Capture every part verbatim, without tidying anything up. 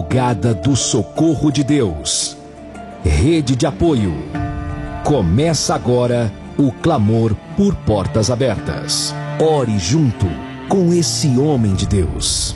Brigada do Socorro de Deus. Rede de apoio. Começa agora o clamor por portas abertas. Ore junto com esse homem de Deus.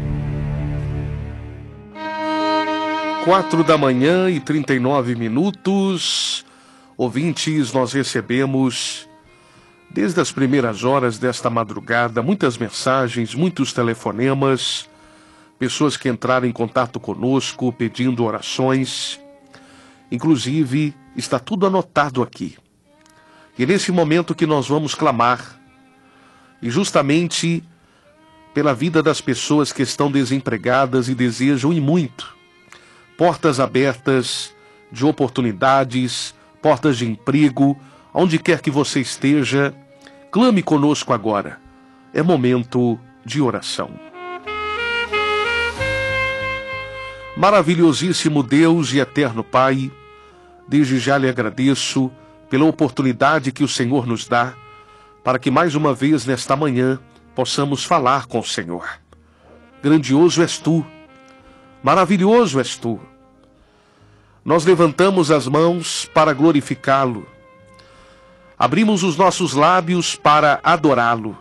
Quatro da manhã e trinta e nove minutos. Ouvintes, nós recebemos, desde as primeiras horas desta madrugada, muitas mensagens, muitos telefonemas, pessoas que entraram em contato conosco pedindo orações. Inclusive, está tudo anotado aqui. E é nesse momento que nós vamos clamar, e justamente pela vida das pessoas que estão desempregadas e desejam e muito portas abertas de oportunidades, portas de emprego, onde quer que você esteja, clame conosco agora. É momento de oração. Maravilhosíssimo Deus e eterno Pai, desde já lhe agradeço pela oportunidade que o Senhor nos dá, para que mais uma vez nesta manhã possamos falar com o Senhor. Grandioso és Tu, maravilhoso és Tu. Nós levantamos as mãos para glorificá-lo. Abrimos os nossos lábios para adorá-lo.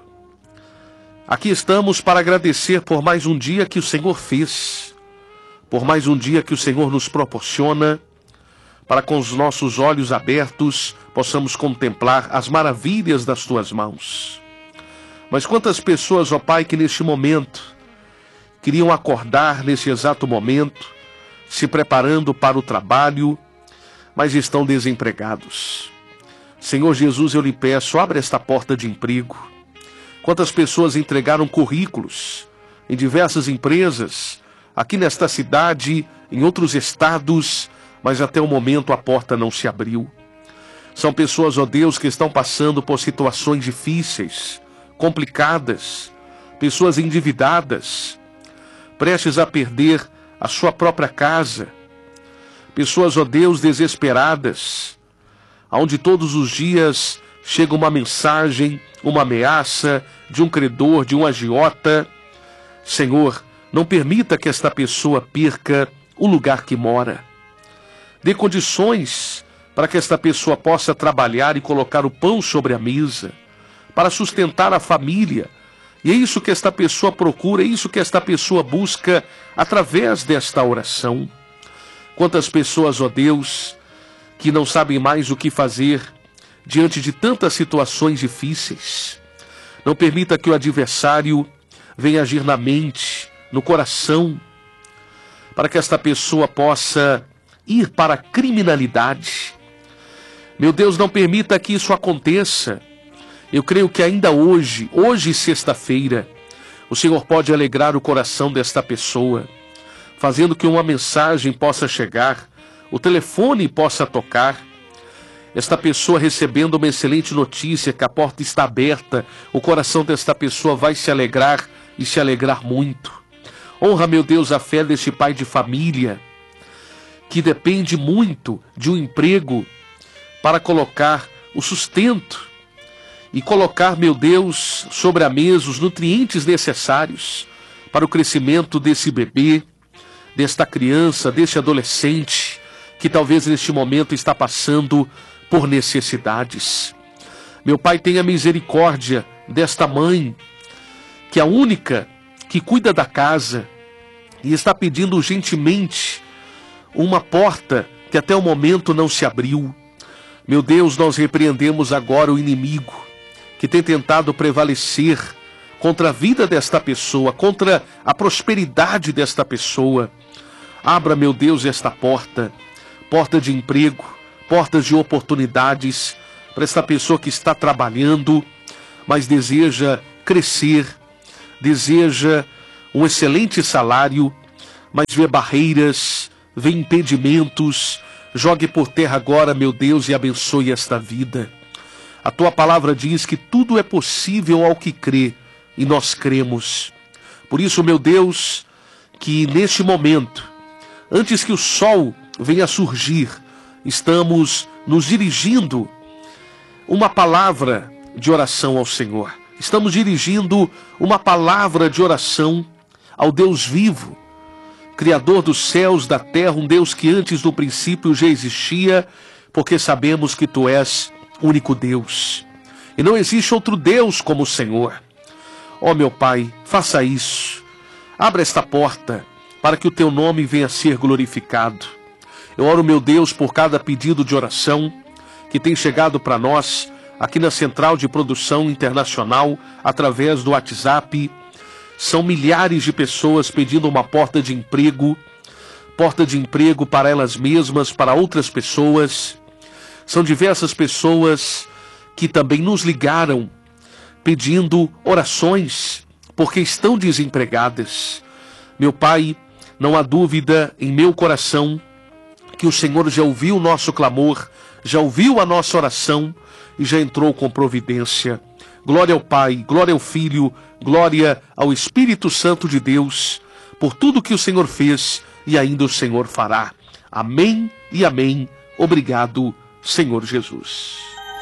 Aqui estamos para agradecer por mais um dia que o Senhor fez, por mais um dia que o Senhor nos proporciona, para com os nossos olhos abertos possamos contemplar as maravilhas das Tuas mãos. Mas quantas pessoas, ó Pai, que neste momento queriam acordar nesse exato momento, se preparando para o trabalho, mas estão desempregados. Senhor Jesus, eu lhe peço, abre esta porta de emprego. Quantas pessoas entregaram currículos em diversas empresas, aqui nesta cidade, em outros estados, mas até o momento a porta não se abriu. São pessoas, ó Deus, que estão passando por situações difíceis, complicadas, pessoas endividadas, prestes a perder a sua própria casa, pessoas, ó Deus, desesperadas, onde todos os dias chega uma mensagem, uma ameaça de um credor, de um agiota. Senhor, não permita que esta pessoa perca o lugar que mora. Dê condições para que esta pessoa possa trabalhar e colocar o pão sobre a mesa, para sustentar a família. E é isso que esta pessoa procura, é isso que esta pessoa busca através desta oração. Quantas pessoas, ó Deus, que não sabem mais o que fazer diante de tantas situações difíceis. Não permita que o adversário venha agir na mente, no coração, para que esta pessoa possa ir para a criminalidade. Meu Deus, não permita que isso aconteça. Eu creio que ainda hoje, hoje sexta-feira, o Senhor pode alegrar o coração desta pessoa, fazendo que uma mensagem possa chegar, o telefone possa tocar, esta pessoa recebendo uma excelente notícia, que a porta está aberta, o coração desta pessoa vai se alegrar e se alegrar muito. Honra, meu Deus, a fé deste pai de família, que depende muito de um emprego para colocar o sustento, e colocar, meu Deus, sobre a mesa os nutrientes necessários para o crescimento desse bebê, desta criança, deste adolescente, que talvez neste momento está passando por necessidades. Meu Pai, tenha misericórdia desta mãe, que é a única que cuida da casa, e está pedindo urgentemente uma porta que até o momento não se abriu. Meu Deus, nós repreendemos agora o inimigo, que tem tentado prevalecer contra a vida desta pessoa, contra a prosperidade desta pessoa. Abra, meu Deus, esta porta, porta de emprego, portas de oportunidades, para esta pessoa que está trabalhando, mas deseja crescer, deseja um excelente salário, mas vê barreiras, vê impedimentos. Jogue por terra agora, meu Deus, e abençoe esta vida. A Tua palavra diz que tudo é possível ao que crê, e nós cremos. Por isso, meu Deus, que neste momento, antes que o sol venha a surgir, estamos nos dirigindo uma palavra de oração ao Senhor. Estamos dirigindo uma palavra de oração ao Deus vivo, Criador dos céus, da terra, um Deus que antes do princípio já existia, porque sabemos que Tu és o único Deus. E não existe outro Deus como o Senhor. Ó meu Pai, faça isso. Abra esta porta para que o Teu nome venha a ser glorificado. Eu oro, meu Deus, por cada pedido de oração que tem chegado para nós aqui na Central de Produção Internacional, através do WhatsApp. São milhares de pessoas pedindo uma porta de emprego, porta de emprego para elas mesmas, para outras pessoas. São diversas pessoas que também nos ligaram pedindo orações, porque estão desempregadas. Meu Pai, não há dúvida em meu coração que o Senhor já ouviu o nosso clamor, já ouviu a nossa oração e já entrou com providência. Glória ao Pai, glória ao Filho, glória ao Espírito Santo de Deus, por tudo que o Senhor fez e ainda o Senhor fará. Amém e amém. Obrigado, Senhor Jesus.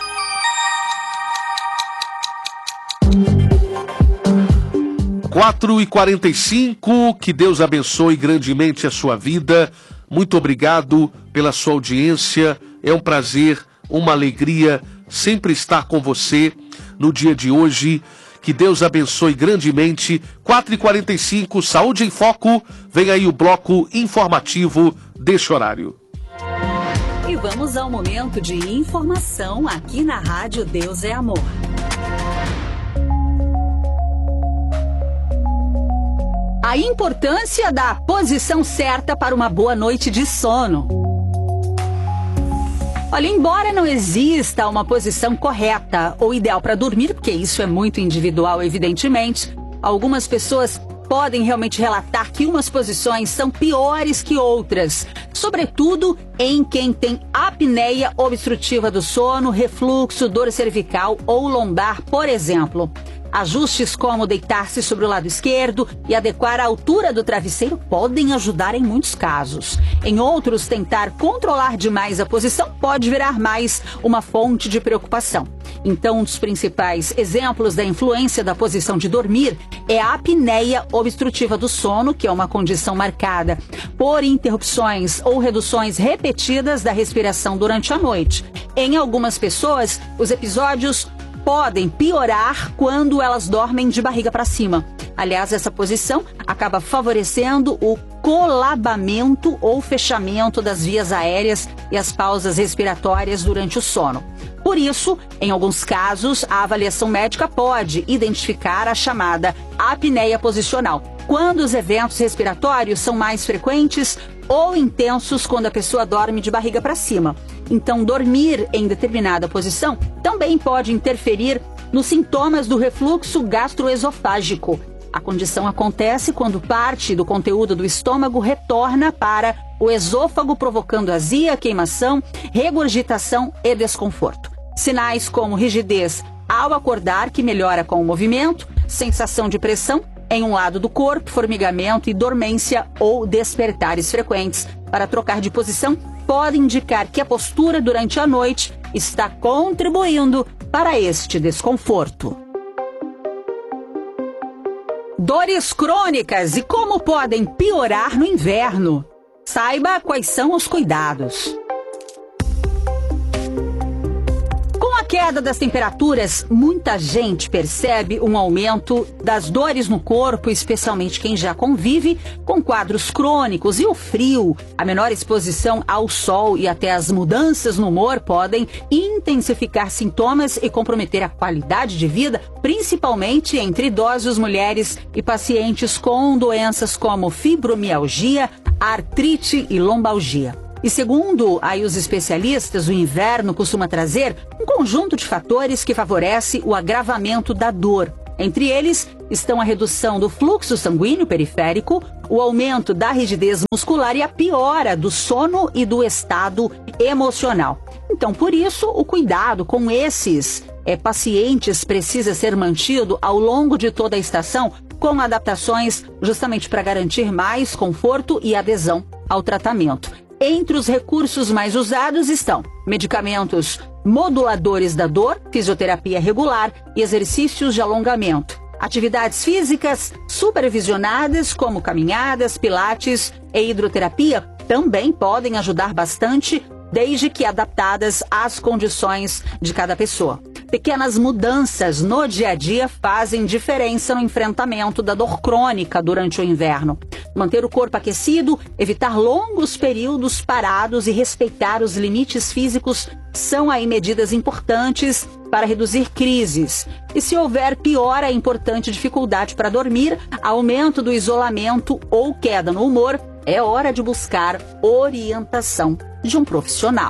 quatro e quarenta e cinco, que Deus abençoe grandemente a sua vida. Muito obrigado pela sua audiência. É um prazer, uma alegria sempre estar com você no dia de hoje. Que Deus abençoe grandemente. quatro e quarenta e cinco, Saúde em Foco. Vem aí o bloco informativo deste horário. E vamos ao momento de informação aqui na Rádio Deus é Amor. A importância da posição certa para uma boa noite de sono. Olha, embora não exista uma posição correta ou ideal para dormir, porque isso é muito individual, evidentemente, algumas pessoas podem realmente relatar que umas posições são piores que outras, sobretudo em quem tem apneia obstrutiva do sono, refluxo, dor cervical ou lombar, por exemplo. Ajustes como deitar-se sobre o lado esquerdo e adequar a altura do travesseiro podem ajudar em muitos casos. Em outros, tentar controlar demais a posição pode virar mais uma fonte de preocupação. Então, um dos principais exemplos da influência da posição de dormir é a apneia obstrutiva do sono, que é uma condição marcada por interrupções ou reduções repetidas da respiração durante a noite. Em algumas pessoas, os episódios podem piorar quando elas dormem de barriga para cima. Aliás, essa posição acaba favorecendo o colabamento ou fechamento das vias aéreas e as pausas respiratórias durante o sono. Por isso, em alguns casos, a avaliação médica pode identificar a chamada apneia posicional, quando os eventos respiratórios são mais frequentes ou intensos quando a pessoa dorme de barriga para cima. Então, dormir em determinada posição também pode interferir nos sintomas do refluxo gastroesofágico. A condição acontece quando parte do conteúdo do estômago retorna para o esôfago, provocando azia, queimação, regurgitação e desconforto. Sinais como rigidez ao acordar, que melhora com o movimento, sensação de pressão em um lado do corpo, formigamento e dormência ou despertares frequentes. Para trocar de posição, pode indicar que a postura durante a noite está contribuindo para este desconforto. Dores crônicas e como podem piorar no inverno. Saiba quais são os cuidados. Com a queda das temperaturas, muita gente percebe um aumento das dores no corpo, especialmente quem já convive com quadros crônicos. E o frio, a menor exposição ao sol e até as mudanças no humor podem intensificar sintomas e comprometer a qualidade de vida, principalmente entre idosos, mulheres e pacientes com doenças como fibromialgia, artrite e lombalgia. E segundo aí os especialistas, o inverno costuma trazer um conjunto de fatores que favorece o agravamento da dor. Entre eles estão a redução do fluxo sanguíneo periférico, o aumento da rigidez muscular e a piora do sono e do estado emocional. Então, por isso, o cuidado com esses é, pacientes precisa ser mantido ao longo de toda a estação, com adaptações justamente para garantir mais conforto e adesão ao tratamento. Entre os recursos mais usados estão medicamentos moduladores da dor, fisioterapia regular e exercícios de alongamento. Atividades físicas supervisionadas, como caminhadas, pilates e hidroterapia, também podem ajudar bastante, desde que adaptadas às condições de cada pessoa. Pequenas mudanças no dia a dia fazem diferença no enfrentamento da dor crônica durante o inverno. Manter o corpo aquecido, evitar longos períodos parados e respeitar os limites físicos são aí medidas importantes para reduzir crises. E se houver piora, importante dificuldade para dormir, aumento do isolamento ou queda no humor, é hora de buscar orientação de um profissional.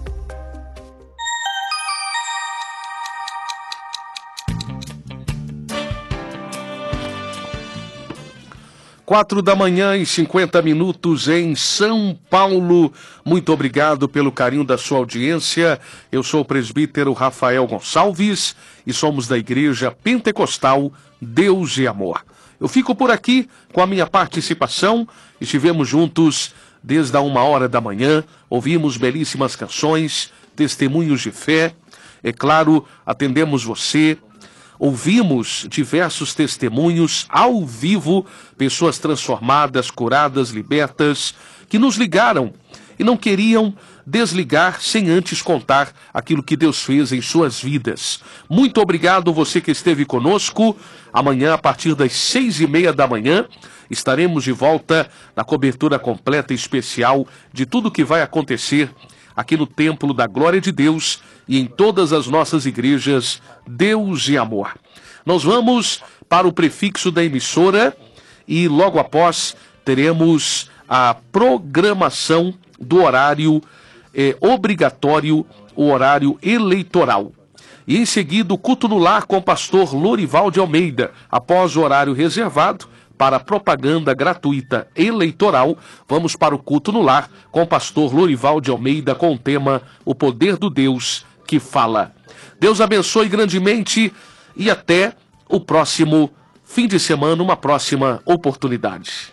Quatro da manhã e cinquenta minutos em São Paulo. Muito obrigado pelo carinho da sua audiência. Eu sou o presbítero Rafael Gonçalves e somos da Igreja Pentecostal Deus e Amor. Eu fico por aqui com a minha participação. Estivemos juntos desde a uma hora da manhã, ouvimos belíssimas canções, testemunhos de fé. É claro, atendemos você. Ouvimos diversos testemunhos ao vivo, pessoas transformadas, curadas, libertas, que nos ligaram e não queriam desligar sem antes contar aquilo que Deus fez em suas vidas. Muito obrigado você que esteve conosco. Amanhã, a partir das seis e meia da manhã, estaremos de volta na cobertura completa e especial de tudo que vai acontecer aqui no Templo da Glória de Deus e em todas as nossas igrejas Deus e Amor. Nós vamos para o prefixo da emissora e logo após teremos a programação do horário eh, obrigatório, o horário eleitoral. E em seguida o culto no lar com o pastor Lorival de Almeida. Após o horário reservado para a propaganda gratuita eleitoral, vamos para o culto no lar com o pastor Lorival de Almeida com o tema O Poder do Deus que Fala. Deus abençoe grandemente e até o próximo fim de semana, uma próxima oportunidade.